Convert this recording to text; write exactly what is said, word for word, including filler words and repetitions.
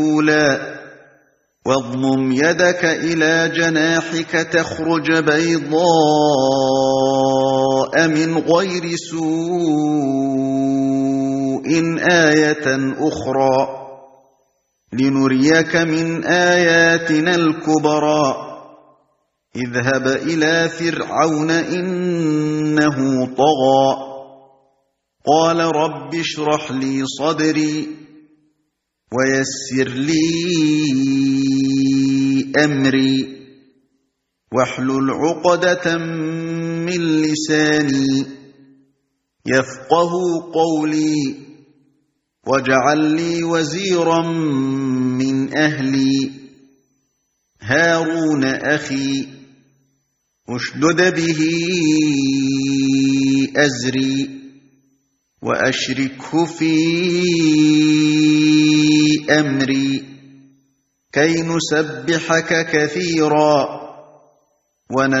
واضمم يدك إلى جناحك تخرج بيضاء من غير سوء آية أخرى لنريك من آياتنا الكبرى اذهب إلى فرعون إنه طغى قال رب اشرح لي صدري ويسر لي أمري واحلل عقدة من لساني يفقه قولي واجعل لي وزيرا من أهلي هارون أخي اشدد به أزري وأشركه في أمري كي نسبحك كثيرا